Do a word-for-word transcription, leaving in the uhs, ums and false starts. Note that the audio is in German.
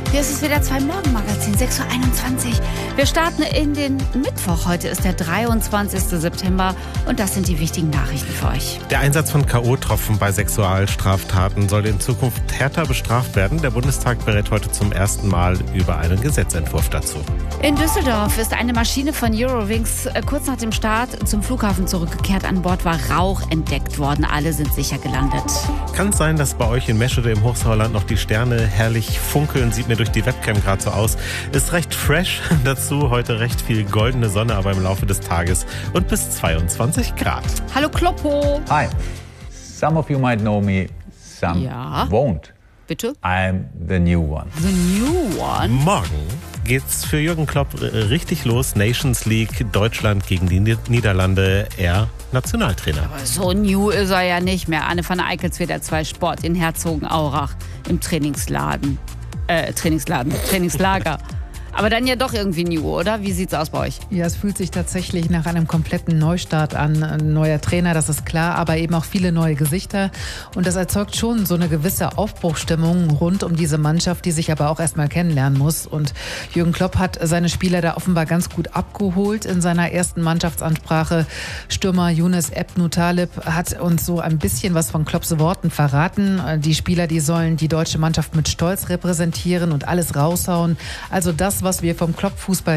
Hier ist es wieder zwei Morgenmagazin, sechs Uhr einundzwanzig. Wir starten in den Mittwoch. Heute ist der dreiundzwanzigster September und das sind die wichtigen Nachrichten für euch. Der Einsatz von K O-Tropfen bei Sexualstraftaten soll in Zukunft härter bestraft werden. Der Bundestag berät heute zum ersten Mal über einen Gesetzentwurf dazu. In Düsseldorf ist eine Maschine von Eurowings kurz nach dem Start zum Flughafen zurückgekehrt. An Bord war Rauch entdeckt worden. Alle sind sicher gelandet. Kann es sein, dass bei euch in Meschede im Hochsauerland noch die Sterne herrlich funkeln? Sieht mir durch die Webcam gerade so aus. Ist recht fresh. Dazu heute recht viel goldene Sonne, aber im Laufe des Tages und bis zweiundzwanzig Grad. Hallo Kloppo. Hi. Some of you might know me, some Ja. won't. Bitte? I'm the new one. The new one. Morgen geht's für Jürgen Klopp richtig los. Nations League, Deutschland gegen die Niederlande. Er Nationaltrainer. Aber so new ist er ja nicht mehr. Anne van Eikelsweder zwei Sport in Herzogenaurach im Trainingsladen. Äh, Trainingsladen, Trainingslager. Aber dann ja doch irgendwie new, oder? Wie sieht's aus bei euch? Ja, es fühlt sich tatsächlich nach einem kompletten Neustart an. Ein neuer Trainer, das ist klar, aber eben auch viele neue Gesichter. Und das erzeugt schon so eine gewisse Aufbruchsstimmung rund um diese Mannschaft, die sich aber auch erstmal kennenlernen muss. Und Jürgen Klopp hat seine Spieler da offenbar ganz gut abgeholt in seiner ersten Mannschaftsansprache. Stürmer Younes Ebn-Taleb hat uns so ein bisschen was von Klopps Worten verraten. Die Spieler, die sollen die deutsche Mannschaft mit Stolz repräsentieren und alles raushauen. Also das, was wir vom Klopp-Fußball